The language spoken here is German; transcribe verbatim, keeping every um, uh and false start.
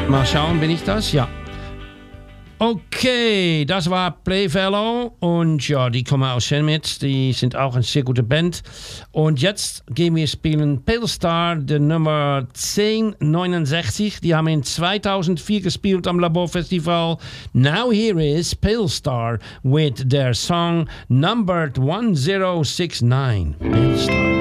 Mal schauen, bin ich das? Ja. Okay, das war Playfellow und ja, die kommen aus Chemnitz, die sind auch eine sehr gute Band. Und jetzt gehen wir spielen Pale Star, die Nummer zehn neunundsechzig. Die haben in zweitausendvier gespielt am Laborfestival. Now here is Pale Star with their song numbered one zero six nine. Pale Star.